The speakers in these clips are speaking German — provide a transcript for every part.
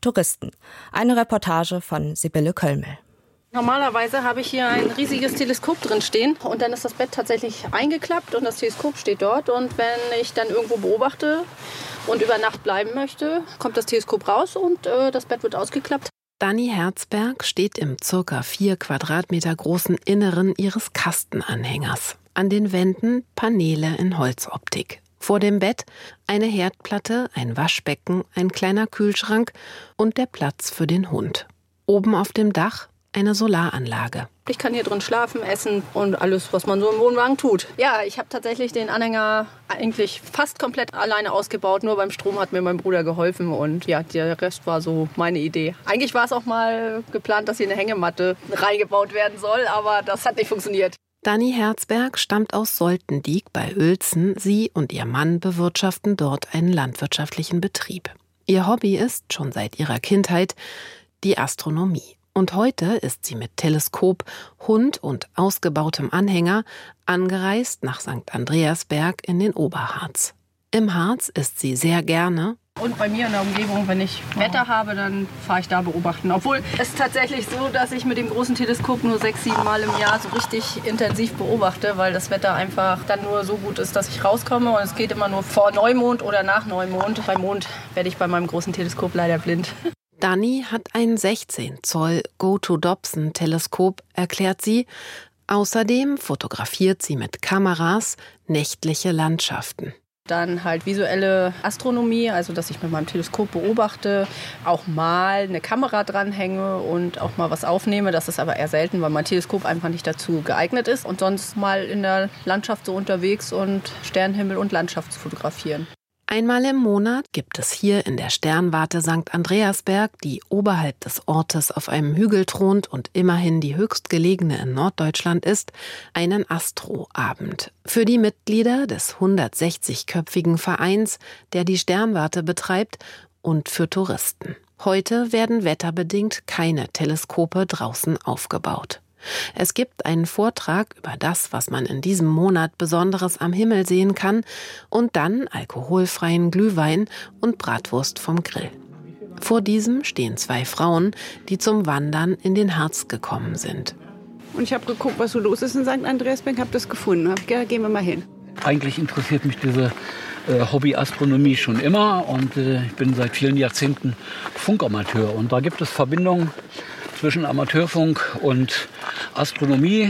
Touristen. Eine Reportage von Sibylle Köllmel. Normalerweise habe ich hier ein riesiges Teleskop drin stehen und dann ist das Bett tatsächlich eingeklappt und das Teleskop steht dort. Und wenn ich dann irgendwo beobachte und über Nacht bleiben möchte, kommt das Teleskop raus und das Bett wird ausgeklappt. Dani Herzberg steht im ca. 4 Quadratmeter großen Inneren ihres Kastenanhängers. An den Wänden Paneele in Holzoptik. Vor dem Bett eine Herdplatte, ein Waschbecken, ein kleiner Kühlschrank und der Platz für den Hund. Oben auf dem Dach eine Solaranlage. Ich kann hier drin schlafen, essen und alles, was man so im Wohnwagen tut. Ja, ich habe tatsächlich den Anhänger eigentlich fast komplett alleine ausgebaut. Nur beim Strom hat mir mein Bruder geholfen und ja, der Rest war so meine Idee. Eigentlich war es auch mal geplant, dass hier eine Hängematte reingebaut werden soll, aber das hat nicht funktioniert. Dani Herzberg stammt aus Soltendiek bei Uelzen. Sie und ihr Mann bewirtschaften dort einen landwirtschaftlichen Betrieb. Ihr Hobby ist, schon seit ihrer Kindheit, die Astronomie. Und heute ist sie mit Teleskop, Hund und ausgebautem Anhänger angereist nach St. Andreasberg in den Oberharz. Im Harz ist sie sehr gerne. Und bei mir in der Umgebung, wenn ich Wetter habe, dann fahre ich da beobachten. Obwohl es ist tatsächlich so, dass ich mit dem großen Teleskop nur 6-7 Mal im Jahr so richtig intensiv beobachte, weil das Wetter einfach dann nur so gut ist, dass ich rauskomme. Und es geht immer nur vor Neumond oder nach Neumond. Bei Mond werde ich bei meinem großen Teleskop leider blind. Dani hat ein 16 Zoll Go-to-Dobson-Teleskop, erklärt sie. Außerdem fotografiert sie mit Kameras nächtliche Landschaften. Dann halt visuelle Astronomie, also dass ich mit meinem Teleskop beobachte, auch mal eine Kamera dranhänge und auch mal was aufnehme. Das ist aber eher selten, weil mein Teleskop einfach nicht dazu geeignet ist. Und sonst mal in der Landschaft so unterwegs und Sternenhimmel und Landschaft zu fotografieren. Einmal im Monat gibt es hier in der Sternwarte St. Andreasberg, die oberhalb des Ortes auf einem Hügel thront und immerhin die höchstgelegene in Norddeutschland ist, einen Astroabend. Für die Mitglieder des 160-köpfigen Vereins, der die Sternwarte betreibt, und für Touristen. Heute werden wetterbedingt keine Teleskope draußen aufgebaut. Es gibt einen Vortrag über das, was man in diesem Monat Besonderes am Himmel sehen kann und dann alkoholfreien Glühwein und Bratwurst vom Grill. Vor diesem stehen 2 Frauen, die zum Wandern in den Harz gekommen sind. Und ich habe geguckt, was so los ist in St. Andreasberg, habe das gefunden. Hab gedacht, gehen wir mal hin. Eigentlich interessiert mich diese Hobby-Astronomie schon immer und ich bin seit vielen Jahrzehnten Funkamateur. Und da gibt es Verbindungen zwischen Amateurfunk und Astronomie.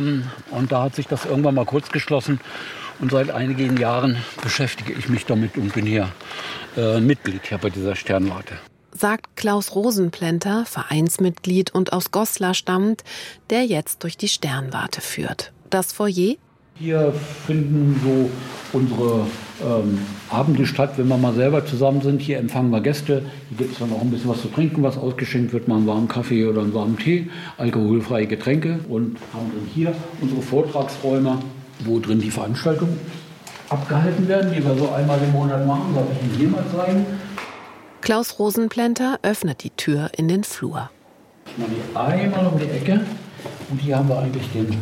Und da hat sich das irgendwann mal kurz geschlossen. Und seit einigen Jahren beschäftige ich mich damit und bin hier Mitglied hier bei dieser Sternwarte. Sagt Klaus Rosenplenter, Vereinsmitglied und aus Goslar stammend, der jetzt durch die Sternwarte führt. Das Foyer? Hier finden so unsere Abende statt, wenn wir mal selber zusammen sind. Hier empfangen wir Gäste. Hier gibt es dann auch ein bisschen was zu trinken, was ausgeschenkt wird, mal einen warmen Kaffee oder einen warmen Tee, alkoholfreie Getränke und haben dann hier unsere Vortragsräume, wo drin die Veranstaltungen abgehalten werden, die wir so einmal im Monat machen. Soll ich Ihnen hier mal zeigen? Klaus Rosenplenter öffnet die Tür in den Flur. Ich mache die einmal um die Ecke und hier haben wir eigentlich den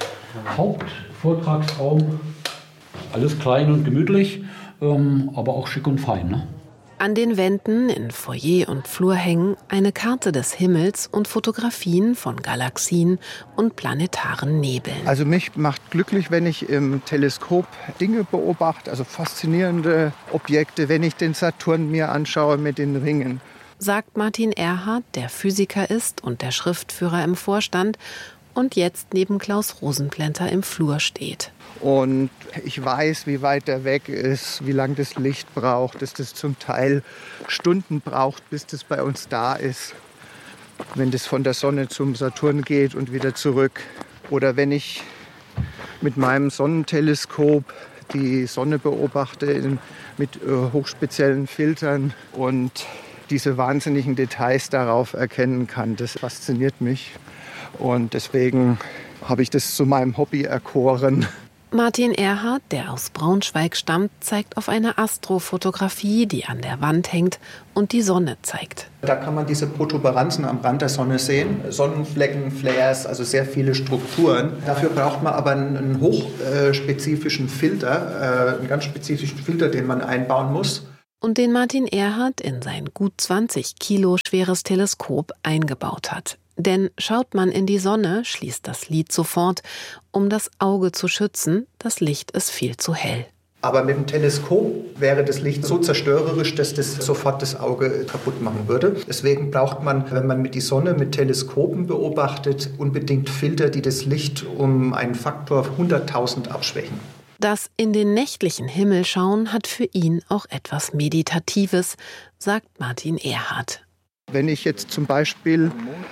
Hauptvortragsraum. Alles klein und gemütlich, aber auch schick und fein, ne? An den Wänden in Foyer und Flur hängen eine Karte des Himmels und Fotografien von Galaxien und planetaren Nebeln. Also mich macht glücklich, wenn ich im Teleskop Dinge beobachte, also faszinierende Objekte, wenn ich den Saturn mir anschaue mit den Ringen. Sagt Martin Erhardt, der Physiker ist und der Schriftführer im Vorstand und jetzt neben Klaus Rosenplenter im Flur steht. Und ich weiß, wie weit er weg ist, wie lange das Licht braucht, dass das zum Teil Stunden braucht, bis das bei uns da ist. Wenn das von der Sonne zum Saturn geht und wieder zurück. Oder wenn ich mit meinem Sonnenteleskop die Sonne beobachte mit hochspeziellen Filtern und diese wahnsinnigen Details darauf erkennen kann. Das fasziniert mich. Und deswegen habe ich das zu meinem Hobby erkoren. Martin Erhardt, der aus Braunschweig stammt, zeigt auf eine Astrofotografie, die an der Wand hängt und die Sonne zeigt. Da kann man diese Protuberanzen am Rand der Sonne sehen. Sonnenflecken, Flares, also sehr viele Strukturen. Dafür braucht man aber einen hochspezifischen Filter, einen ganz spezifischen Filter, den man einbauen muss. und den Martin Erhardt in sein gut 20 Kilo schweres Teleskop eingebaut hat. Denn schaut man in die Sonne, schließt das Lied sofort, um das Auge zu schützen, das Licht ist viel zu hell. Aber mit dem Teleskop wäre das Licht so zerstörerisch, dass das sofort das Auge kaputt machen würde. Deswegen braucht man, wenn man die Sonne mit Teleskopen beobachtet, unbedingt Filter, die das Licht um einen Faktor 100.000 abschwächen. Das in den nächtlichen Himmel schauen hat für ihn auch etwas Meditatives, sagt Martin Erhardt. Wenn ich jetzt zum Beispiel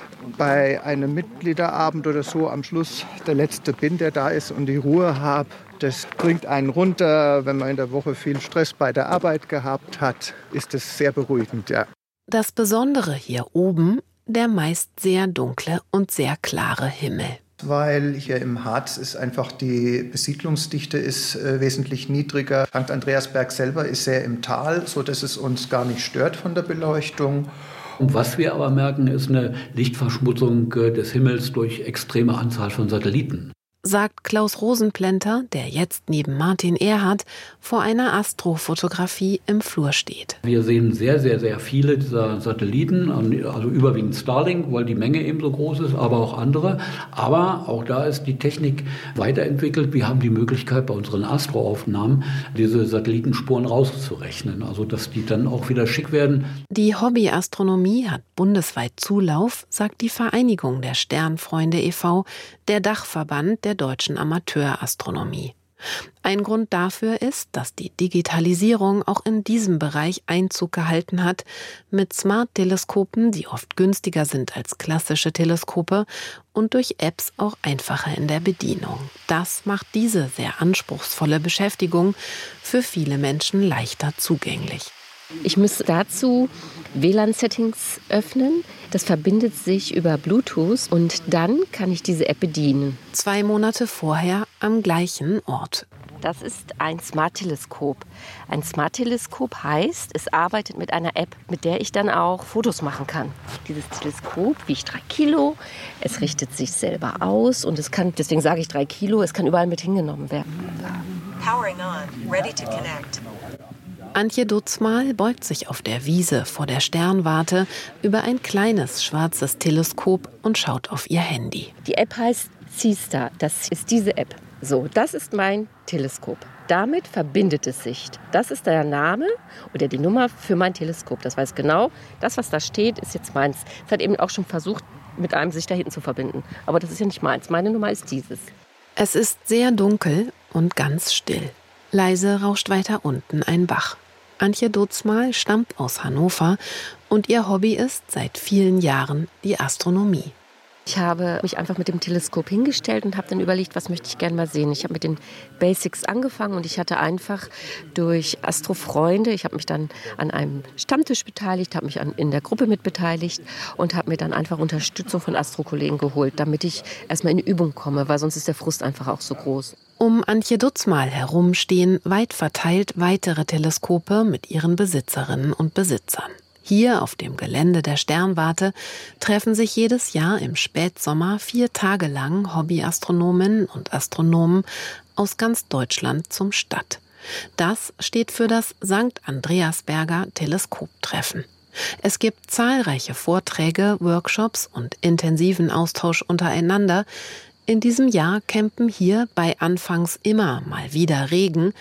bei einem Mitgliederabend oder so am Schluss der Letzte bin, der da ist und die Ruhe habe, das bringt einen runter. Wenn man in der Woche viel Stress bei der Arbeit gehabt hat, ist das sehr beruhigend, ja. Das Besondere hier oben, der meist sehr dunkle und sehr klare Himmel. Weil hier im Harz ist einfach die Besiedlungsdichte ist wesentlich niedriger. St. Andreasberg selber ist sehr im Tal, sodass es uns gar nicht stört von der Beleuchtung. Und was wir aber merken, ist eine Lichtverschmutzung des Himmels durch extreme Anzahl von Satelliten. Sagt Klaus Rosenplenter, der jetzt neben Martin Erhardt vor einer Astrofotografie im Flur steht. Wir sehen sehr, sehr, sehr viele dieser Satelliten, also überwiegend Starlink, weil die Menge eben so groß ist, aber auch andere. Aber auch da ist die Technik weiterentwickelt. Wir haben die Möglichkeit, bei unseren Astroaufnahmen diese Satellitenspuren rauszurechnen, also dass die dann auch wieder schick werden. Die Hobbyastronomie hat bundesweit Zulauf, sagt die Vereinigung der Sternfreunde e.V., der Dachverband der deutschen Amateurastronomie. Ein Grund dafür ist, dass die Digitalisierung auch in diesem Bereich Einzug gehalten hat, mit Smart-Teleskopen, die oft günstiger sind als klassische Teleskope und durch Apps auch einfacher in der Bedienung. Das macht diese sehr anspruchsvolle Beschäftigung für viele Menschen leichter zugänglich. Ich müsste dazu WLAN-Settings öffnen. Das verbindet sich über Bluetooth und dann kann ich diese App bedienen. 2 Monate vorher am gleichen Ort. Das ist ein Smart-Teleskop. Ein Smart-Teleskop heißt, es arbeitet mit einer App, mit der ich dann auch Fotos machen kann. Dieses Teleskop wiegt 3 Kilo, es richtet sich selber aus und es kann, deswegen sage ich 3 Kilo, es kann überall mit hingenommen werden. Powering on, ready to connect. Antje Dutzmal beugt sich auf der Wiese vor der Sternwarte über ein kleines schwarzes Teleskop und schaut auf ihr Handy. Die App heißt Seastar, das ist diese App. So, das ist mein Teleskop. Damit verbindet es sich. Das ist der Name oder die Nummer für mein Teleskop. Das weiß genau, das, was da steht, ist jetzt meins. Es hat eben auch schon versucht, mit einem sich da hinten zu verbinden. Aber das ist ja nicht meins. Meine Nummer ist dieses. Es ist sehr dunkel und ganz still. Leise rauscht weiter unten ein Bach. Antje Dutzmal stammt aus Hannover und ihr Hobby ist seit vielen Jahren die Astronomie. Ich habe mich einfach mit dem Teleskop hingestellt und habe dann überlegt, was möchte ich gerne mal sehen. Ich habe mit den Basics angefangen und ich hatte einfach durch Astrofreunde, ich habe mich dann an einem Stammtisch beteiligt, habe mich in der Gruppe mit beteiligt und habe mir dann einfach Unterstützung von Astrokollegen geholt, damit ich erstmal in die Übung komme, weil sonst ist der Frust einfach auch so groß. Um Antje Dutzmal herum stehen weit verteilt weitere Teleskope mit ihren Besitzerinnen und Besitzern. Hier auf dem Gelände der Sternwarte treffen sich jedes Jahr im Spätsommer 4 Tage lang Hobbyastronominnen und Astronomen aus ganz Deutschland zum Start. Das steht für das St. Andreasberger Teleskoptreffen. Es gibt zahlreiche Vorträge, Workshops und intensiven Austausch untereinander. In diesem Jahr campen hier bei anfangs immer mal wieder Regen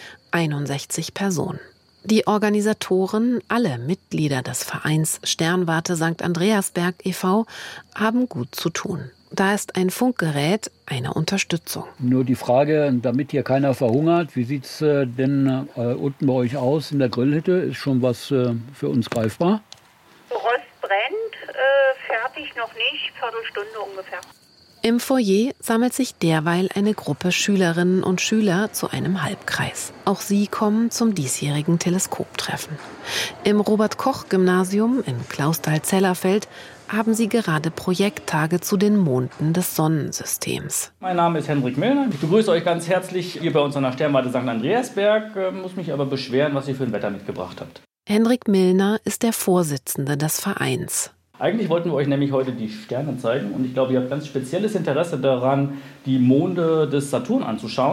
61 Personen. Die Organisatoren, alle Mitglieder des Vereins Sternwarte St. Andreasberg e.V., haben gut zu tun. Da ist ein Funkgerät eine Unterstützung. Nur die Frage, damit hier keiner verhungert, wie sieht es denn unten bei euch aus in der Grillhütte? Ist schon was für uns greifbar? Rost brennt, fertig noch nicht, Viertelstunde ungefähr. Im Foyer sammelt sich derweil eine Gruppe Schülerinnen und Schüler zu einem Halbkreis. Auch sie kommen zum diesjährigen Teleskoptreffen. Im Robert-Koch-Gymnasium in Clausthal-Zellerfeld haben sie gerade Projekttage zu den Monden des Sonnensystems. Mein Name ist Hendrik Milner. Ich begrüße euch ganz herzlich hier bei uns an der Sternwarte St. Andreasberg. Muss mich aber beschweren, was ihr für ein Wetter mitgebracht habt. Hendrik Milner ist der Vorsitzende des Vereins. Eigentlich wollten wir euch nämlich heute die Sterne zeigen und ich glaube, ihr habt ganz spezielles Interesse daran, die Monde des Saturn anzuschauen.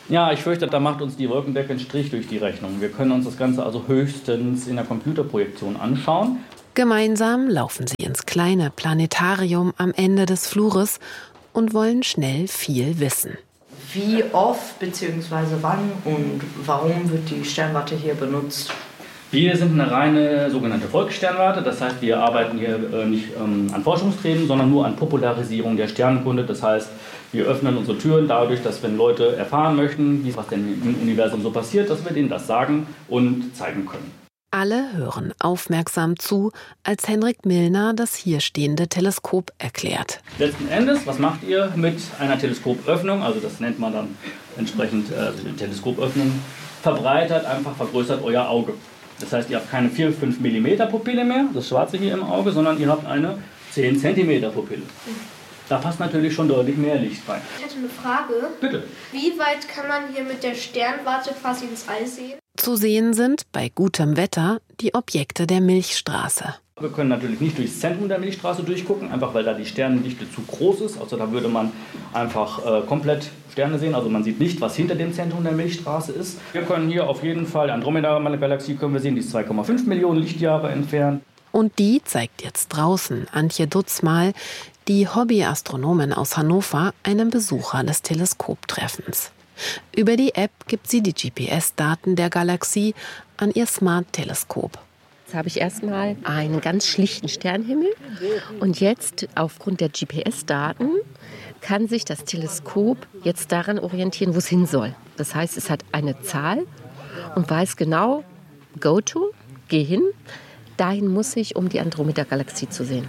Ja, ich fürchte, da macht uns die Wolkendecke einen Strich durch die Rechnung. Wir können uns das Ganze also höchstens in der Computerprojektion anschauen. Gemeinsam laufen sie ins kleine Planetarium am Ende des Flures und wollen schnell viel wissen. Wie oft bzw. wann und warum wird die Sternwarte hier benutzt? Wir sind eine reine sogenannte Volkssternwarte. Das heißt, wir arbeiten hier nicht an Forschungsthemen, sondern nur an Popularisierung der Sternenkunde. Das heißt, wir öffnen unsere Türen dadurch, dass wenn Leute erfahren möchten, was denn im Universum so passiert, dass wir denen das sagen und zeigen können. Alle hören aufmerksam zu, als Henrik Milner das hier stehende Teleskop erklärt. Letzten Endes, was macht ihr mit einer Teleskopöffnung? Also das nennt man dann entsprechend Teleskopöffnung. Vergrößert euer Auge. Das heißt, ihr habt keine 4-5 mm Pupille mehr, das Schwarze hier im Auge, sondern ihr habt eine 10 cm Pupille. Da passt natürlich schon deutlich mehr Licht rein. Ich hätte eine Frage. Bitte. Wie weit kann man hier mit der Sternwarte quasi ins All sehen? Zu sehen sind bei gutem Wetter die Objekte der Milchstraße. Wir können natürlich nicht durchs Zentrum der Milchstraße durchgucken, einfach weil da die Sternendichte zu groß ist. Also da würde man einfach komplett Sterne sehen. Also man sieht nicht, was hinter dem Zentrum der Milchstraße ist. Wir können hier auf jeden Fall Andromeda-Galaxie können wir sehen, die ist 2,5 Millionen Lichtjahre entfernt. Und die zeigt jetzt draußen Antje Dutzmal, die Hobbyastronomin aus Hannover, einem Besucher des Teleskoptreffens. Über die App gibt sie die GPS-Daten der Galaxie an ihr Smart-Teleskop. Jetzt habe ich erstmal einen ganz schlichten Sternenhimmel und jetzt aufgrund der GPS-Daten kann sich das Teleskop jetzt daran orientieren, wo es hin soll. Das heißt, es hat eine Zahl und weiß genau, go to, geh hin, dahin muss ich, um die Andromeda-Galaxie zu sehen.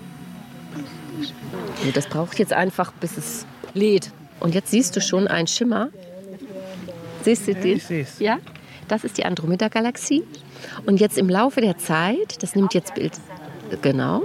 Und das braucht jetzt einfach, bis es lädt. Und jetzt siehst du schon einen Schimmer. Siehst du den? Ja, das ist die Andromeda-Galaxie. Und jetzt im Laufe der Zeit, das nimmt jetzt Bild, genau.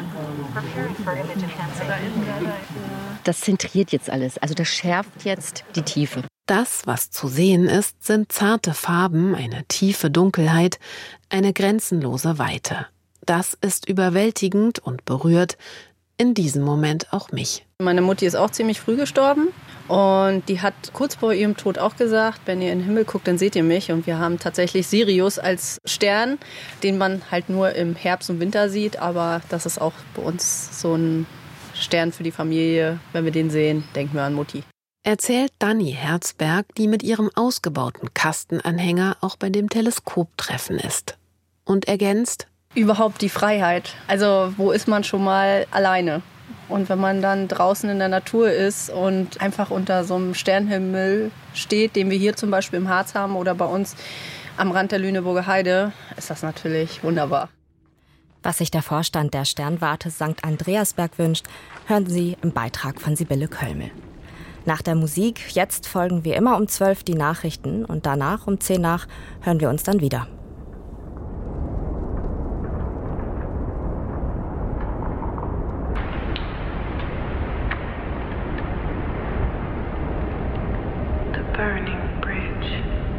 Das zentriert jetzt alles, also das schärft jetzt die Tiefe. Das, was zu sehen ist, sind zarte Farben, eine tiefe Dunkelheit, eine grenzenlose Weite. Das ist überwältigend und berührt in diesem Moment auch mich. Meine Mutti ist auch ziemlich früh gestorben und die hat kurz vor ihrem Tod auch gesagt, wenn ihr in den Himmel guckt, dann seht ihr mich. Und wir haben tatsächlich Sirius als Stern, den man halt nur im Herbst und Winter sieht. Aber das ist auch bei uns so ein Stern für die Familie. Wenn wir den sehen, denken wir an Mutti. Erzählt Dani Herzberg, die mit ihrem ausgebauten Kastenanhänger auch bei dem Teleskoptreffen ist. Und ergänzt: Überhaupt die Freiheit. Also wo ist man schon mal alleine? Und wenn man dann draußen in der Natur ist und einfach unter so einem Sternenhimmel steht, den wir hier zum Beispiel im Harz haben oder bei uns am Rand der Lüneburger Heide, ist das natürlich wunderbar. Was sich der Vorstand der Sternwarte St. Andreasberg wünscht, hören Sie im Beitrag von Sibylle Köllmel. Nach der Musik, jetzt folgen wie immer um 12 die Nachrichten und danach um 10 nach hören wir uns dann wieder. Burning bridge.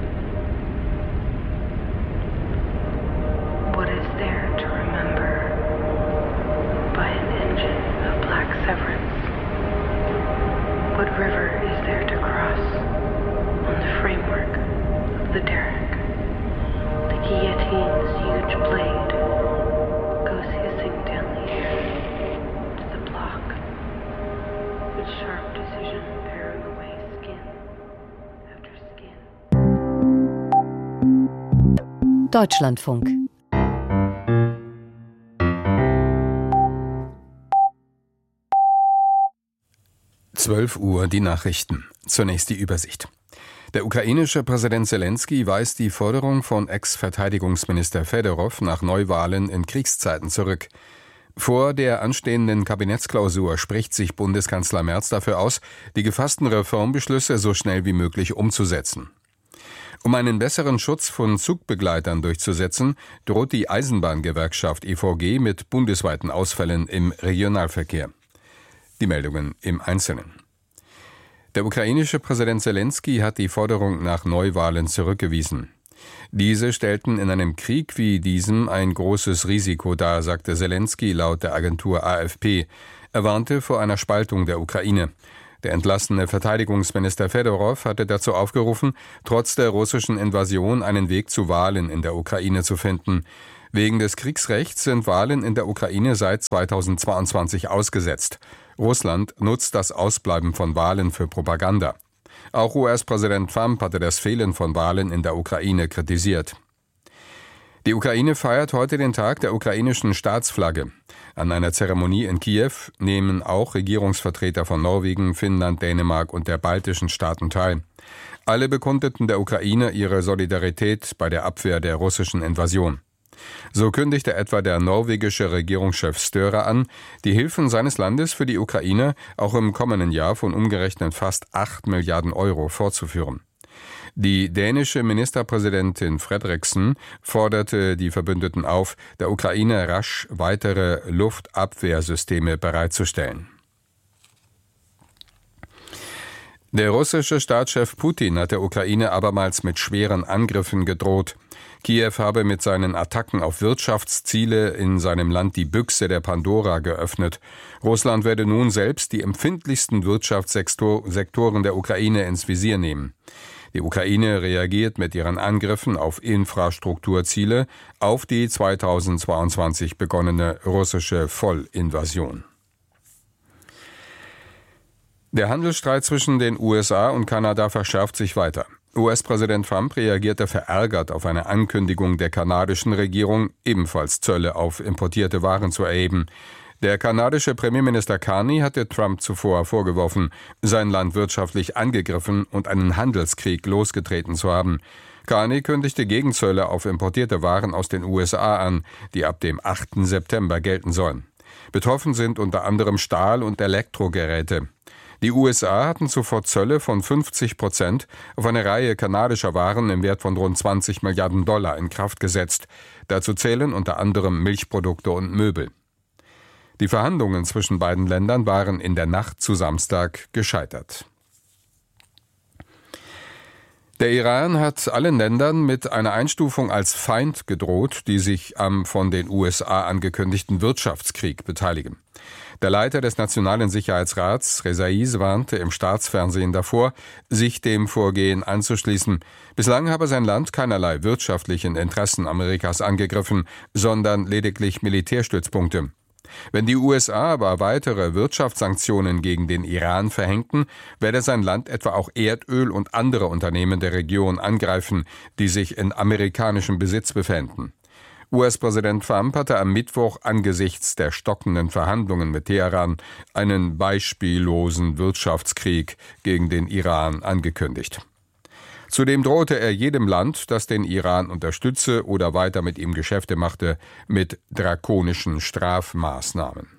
What is there to remember by an engine of black severance? What river is there to cross on the framework of the derrick? The guillotine's huge blade goes hissing down the air to the block, with sharp decision paring away skin. Deutschlandfunk. Uhr die Nachrichten. Zunächst die Übersicht. Der ukrainische Präsident Selenskyj weist die Forderung von Ex-Verteidigungsminister Fedorow nach Neuwahlen in Kriegszeiten zurück. Vor der anstehenden Kabinettsklausur spricht sich Bundeskanzler Merz dafür aus, die gefassten Reformbeschlüsse so schnell wie möglich umzusetzen. Um einen besseren Schutz von Zugbegleitern durchzusetzen, droht die Eisenbahngewerkschaft EVG mit bundesweiten Ausfällen im Regionalverkehr. Die Meldungen im Einzelnen. Der ukrainische Präsident Selenskyj hat die Forderung nach Neuwahlen zurückgewiesen. Diese stellten in einem Krieg wie diesem ein großes Risiko dar, sagte Selenskyj laut der Agentur AFP. Er warnte vor einer Spaltung der Ukraine. Der entlassene Verteidigungsminister Fedorov hatte dazu aufgerufen, trotz der russischen Invasion einen Weg zu Wahlen in der Ukraine zu finden. Wegen des Kriegsrechts sind Wahlen in der Ukraine seit 2022 ausgesetzt. Russland nutzt das Ausbleiben von Wahlen für Propaganda. Auch US-Präsident Trump hatte das Fehlen von Wahlen in der Ukraine kritisiert. Die Ukraine feiert heute den Tag der ukrainischen Staatsflagge. An einer Zeremonie in Kiew nehmen auch Regierungsvertreter von Norwegen, Finnland, Dänemark und der baltischen Staaten teil. Alle bekundeten der Ukraine ihre Solidarität bei der Abwehr der russischen Invasion. So kündigte etwa der norwegische Regierungschef Støre an, die Hilfen seines Landes für die Ukraine auch im kommenden Jahr von umgerechnet fast 8 Milliarden Euro fortzuführen. Die dänische Ministerpräsidentin Frederiksen forderte die Verbündeten auf, der Ukraine rasch weitere Luftabwehrsysteme bereitzustellen. Der russische Staatschef Putin hat der Ukraine abermals mit schweren Angriffen gedroht. Kiew habe mit seinen Attacken auf Wirtschaftsziele in seinem Land die Büchse der Pandora geöffnet. Russland werde nun selbst die empfindlichsten Wirtschaftssektoren der Ukraine ins Visier nehmen. Die Ukraine reagiert mit ihren Angriffen auf Infrastrukturziele auf die 2022 begonnene russische Vollinvasion. Der Handelsstreit zwischen den USA und Kanada verschärft sich weiter. US-Präsident Trump reagierte verärgert auf eine Ankündigung der kanadischen Regierung, ebenfalls Zölle auf importierte Waren zu erheben. Der kanadische Premierminister Carney hatte Trump zuvor vorgeworfen, sein Land wirtschaftlich angegriffen und einen Handelskrieg losgetreten zu haben. Carney kündigte Gegenzölle auf importierte Waren aus den USA an, die ab dem 8. September gelten sollen. Betroffen sind unter anderem Stahl- und Elektrogeräte. Die USA hatten zuvor Zölle von 50% auf eine Reihe kanadischer Waren im Wert von rund 20 Milliarden Dollar in Kraft gesetzt. Dazu zählen unter anderem Milchprodukte und Möbel. Die Verhandlungen zwischen beiden Ländern waren in der Nacht zu Samstag gescheitert. Der Iran hat allen Ländern mit einer Einstufung als Feind gedroht, die sich am von den USA angekündigten Wirtschaftskrieg beteiligen. Der Leiter des Nationalen Sicherheitsrats, Rezaiz, warnte im Staatsfernsehen davor, sich dem Vorgehen anzuschließen. Bislang habe sein Land keinerlei wirtschaftlichen Interessen Amerikas angegriffen, sondern lediglich Militärstützpunkte. Wenn die USA aber weitere Wirtschaftssanktionen gegen den Iran verhängten, werde sein Land etwa auch Erdöl und andere Unternehmen der Region angreifen, die sich in amerikanischem Besitz befänden. US-Präsident Trump hatte am Mittwoch angesichts der stockenden Verhandlungen mit Teheran einen beispiellosen Wirtschaftskrieg gegen den Iran angekündigt. Zudem drohte er jedem Land, das den Iran unterstütze oder weiter mit ihm Geschäfte machte, mit drakonischen Strafmaßnahmen.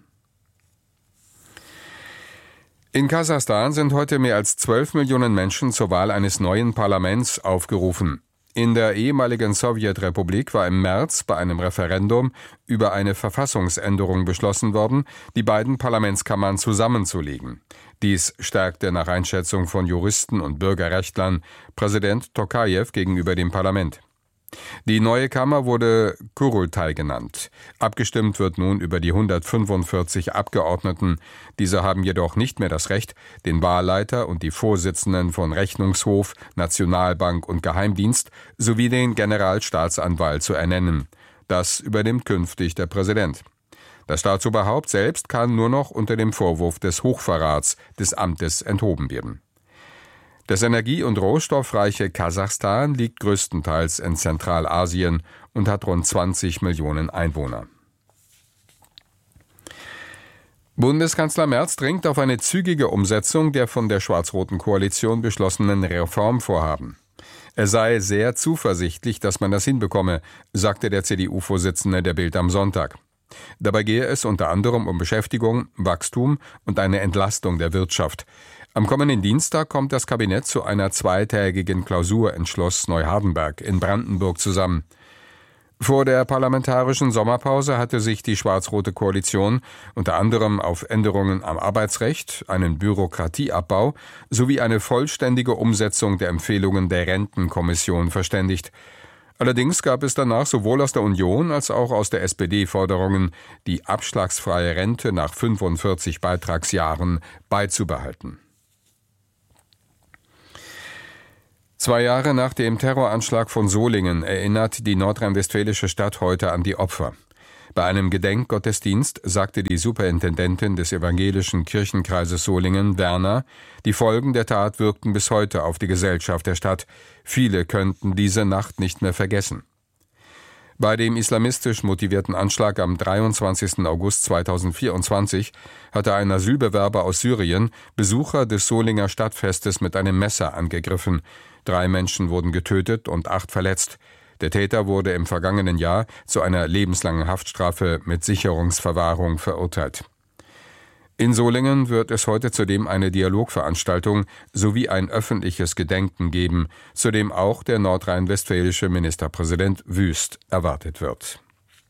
In Kasachstan sind heute mehr als 12 Millionen Menschen zur Wahl eines neuen Parlaments aufgerufen. In der ehemaligen Sowjetrepublik war im März bei einem Referendum über eine Verfassungsänderung beschlossen worden, die beiden Parlamentskammern zusammenzulegen. Dies stärkte nach Einschätzung von Juristen und Bürgerrechtlern Präsident Tokajew gegenüber dem Parlament. Die neue Kammer wurde Kurultai genannt. Abgestimmt wird nun über die 145 Abgeordneten. Diese haben jedoch nicht mehr das Recht, den Wahlleiter und die Vorsitzenden von Rechnungshof, Nationalbank und Geheimdienst sowie den Generalstaatsanwalt zu ernennen. Das übernimmt künftig der Präsident. Das Staatsoberhaupt selbst kann nur noch unter dem Vorwurf des Hochverrats des Amtes enthoben werden. Das energie- und rohstoffreiche Kasachstan liegt größtenteils in Zentralasien und hat rund 20 Millionen Einwohner. Bundeskanzler Merz dringt auf eine zügige Umsetzung der von der schwarz-roten Koalition beschlossenen Reformvorhaben. Er sei sehr zuversichtlich, dass man das hinbekomme, sagte der CDU-Vorsitzende der Bild am Sonntag. Dabei gehe es unter anderem um Beschäftigung, Wachstum und eine Entlastung der Wirtschaft. Am kommenden Dienstag kommt das Kabinett zu einer zweitägigen Klausur in Schloss Neuhardenberg in Brandenburg zusammen. Vor der parlamentarischen Sommerpause hatte sich die schwarz-rote Koalition unter anderem auf Änderungen am Arbeitsrecht, einen Bürokratieabbau sowie eine vollständige Umsetzung der Empfehlungen der Rentenkommission verständigt. Allerdings gab es danach sowohl aus der Union als auch aus der SPD Forderungen, die abschlagsfreie Rente nach 45 Beitragsjahren beizubehalten. 2 Jahre nach dem Terroranschlag von Solingen erinnert die nordrhein-westfälische Stadt heute an die Opfer. Bei einem Gedenkgottesdienst sagte die Superintendentin des evangelischen Kirchenkreises Solingen, Werner, die Folgen der Tat wirkten bis heute auf die Gesellschaft der Stadt. Viele könnten diese Nacht nicht mehr vergessen. Bei dem islamistisch motivierten Anschlag am 23. August 2024 hatte ein Asylbewerber aus Syrien Besucher des Solinger Stadtfestes mit einem Messer angegriffen. 3 Menschen wurden getötet und 8 verletzt. Der Täter wurde im vergangenen Jahr zu einer lebenslangen Haftstrafe mit Sicherungsverwahrung verurteilt. In Solingen wird es heute zudem eine Dialogveranstaltung sowie ein öffentliches Gedenken geben, zu dem auch der nordrhein-westfälische Ministerpräsident Wüst erwartet wird.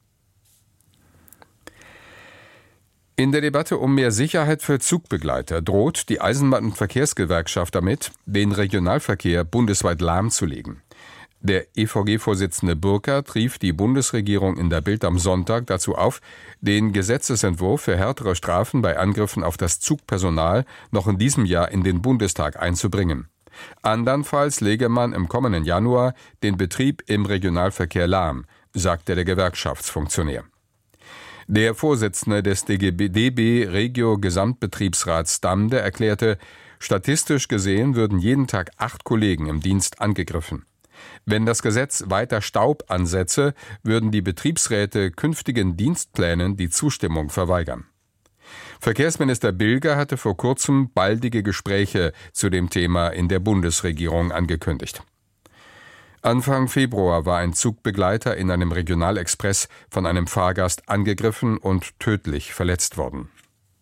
In der Debatte um mehr Sicherheit für Zugbegleiter droht die Eisenbahn- und Verkehrsgewerkschaft damit, den Regionalverkehr bundesweit lahmzulegen. Der EVG-Vorsitzende Burkhardt rief die Bundesregierung in der Bild am Sonntag dazu auf, den Gesetzesentwurf für härtere Strafen bei Angriffen auf das Zugpersonal noch in diesem Jahr in den Bundestag einzubringen. Andernfalls lege man im kommenden Januar den Betrieb im Regionalverkehr lahm, sagte der Gewerkschaftsfunktionär. Der Vorsitzende des DB Regio Gesamtbetriebsrats Damde erklärte, statistisch gesehen würden jeden Tag 8 Kollegen im Dienst angegriffen. Wenn das Gesetz weiter Staub ansetze, würden die Betriebsräte künftigen Dienstplänen die Zustimmung verweigern. Verkehrsminister Bilger hatte vor kurzem baldige Gespräche zu dem Thema in der Bundesregierung angekündigt. Anfang Februar war ein Zugbegleiter in einem Regionalexpress von einem Fahrgast angegriffen und tödlich verletzt worden.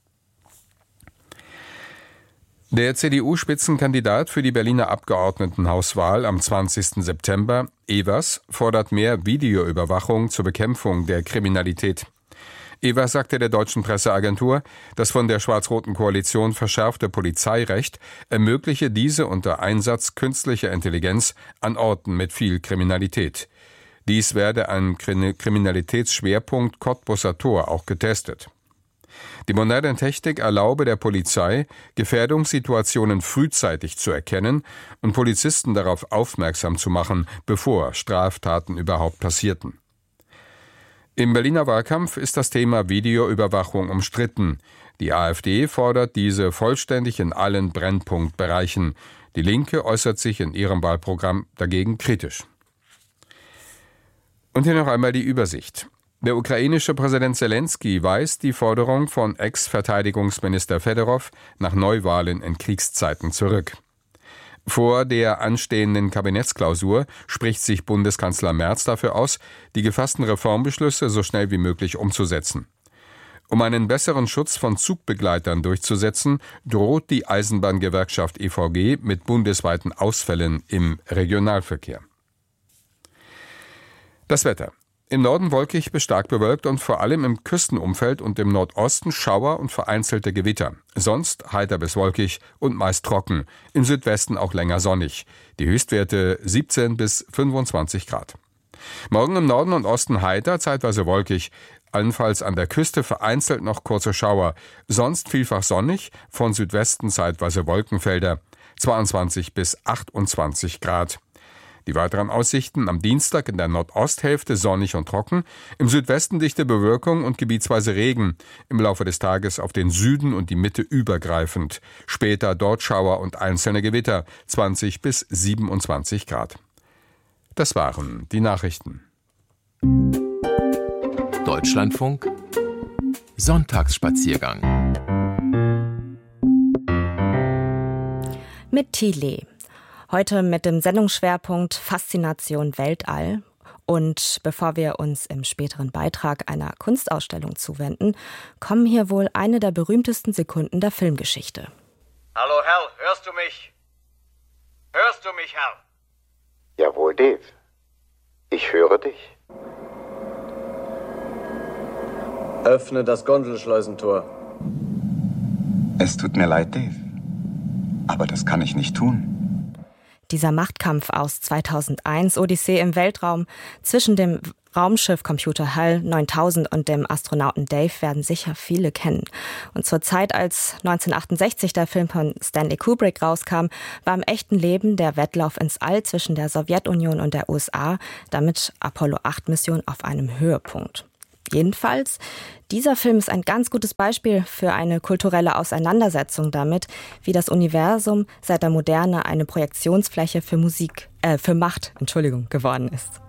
Der CDU-Spitzenkandidat für die Berliner Abgeordnetenhauswahl am 20. September, Evers, fordert mehr Videoüberwachung zur Bekämpfung der Kriminalität. Evers sagte der deutschen Presseagentur, das von der schwarz-roten Koalition verschärfte Polizeirecht ermögliche diese unter Einsatz künstlicher Intelligenz an Orten mit viel Kriminalität. Dies werde am Kriminalitätsschwerpunkt Cottbusser Tor auch getestet. Die moderne Technik erlaube der Polizei, Gefährdungssituationen frühzeitig zu erkennen und Polizisten darauf aufmerksam zu machen, bevor Straftaten überhaupt passierten. Im Berliner Wahlkampf ist das Thema Videoüberwachung umstritten. Die AfD fordert diese vollständig in allen Brennpunktbereichen. Die Linke äußert sich in ihrem Wahlprogramm dagegen kritisch. Und hier noch einmal die Übersicht. Der ukrainische Präsident Zelensky weist die Forderung von Ex-Verteidigungsminister Fedorov nach Neuwahlen in Kriegszeiten zurück. Vor der anstehenden Kabinettsklausur spricht sich Bundeskanzler Merz dafür aus, die gefassten Reformbeschlüsse so schnell wie möglich umzusetzen. Um einen besseren Schutz von Zugbegleitern durchzusetzen, droht die Eisenbahngewerkschaft EVG mit bundesweiten Ausfällen im Regionalverkehr. Das Wetter. Im Norden wolkig bis stark bewölkt und vor allem im Küstenumfeld und im Nordosten Schauer und vereinzelte Gewitter. Sonst heiter bis wolkig und meist trocken. Im Südwesten auch länger sonnig. Die Höchstwerte 17 bis 25 Grad. Morgen im Norden und Osten heiter, zeitweise wolkig. Allenfalls an der Küste vereinzelt noch kurze Schauer. Sonst vielfach sonnig, von Südwesten zeitweise Wolkenfelder. 22 bis 28 Grad. Die weiteren Aussichten: am Dienstag in der Nordosthälfte sonnig und trocken, im Südwesten dichte Bewölkung und gebietsweise Regen, im Laufe des Tages auf den Süden und die Mitte übergreifend, später dort Schauer und einzelne Gewitter, 20 bis 27 Grad. Das waren die Nachrichten. Deutschlandfunk Sonntagsspaziergang mit Thiele. Heute mit dem Sendungsschwerpunkt Faszination Weltall. Und bevor wir uns im späteren Beitrag einer Kunstausstellung zuwenden, kommen hier wohl eine der berühmtesten Sekunden der Filmgeschichte. Hallo, Hal, hörst du mich? Hörst du mich, Hal? Jawohl, Dave. Ich höre dich. Öffne das Gondelschleusentor. Es tut mir leid, Dave. Aber das kann ich nicht tun. Dieser Machtkampf aus 2001, Odyssee im Weltraum, zwischen dem Raumschiffcomputer HAL 9000 und dem Astronauten Dave werden sicher viele kennen. Und zur Zeit, als 1968 der Film von Stanley Kubrick rauskam, war im echten Leben der Wettlauf ins All zwischen der Sowjetunion und der USA, damit Apollo-8-Mission auf einem Höhepunkt. Jedenfalls, dieser Film ist ein ganz gutes Beispiel für eine kulturelle Auseinandersetzung damit, wie das Universum seit der Moderne eine Projektionsfläche für Macht geworden ist.